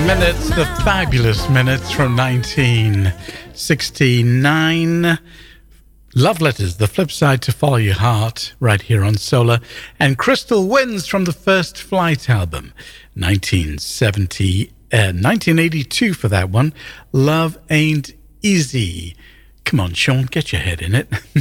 Minutes, the fabulous Minutes from 1969. Love Letters, the flip side to Follow Your Heart, right here on Solar. And Crystal Winds from the First Flight album, 1982 for that one. Love Ain't Easy. Come on, Sean, get your head in it.